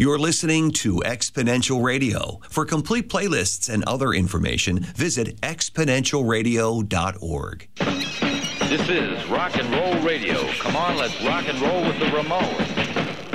You're listening to Exponential Radio. For complete playlists and other information, visit exponentialradio.org. This is Rock and Roll Radio. Come on, let's rock and roll with the Ramones.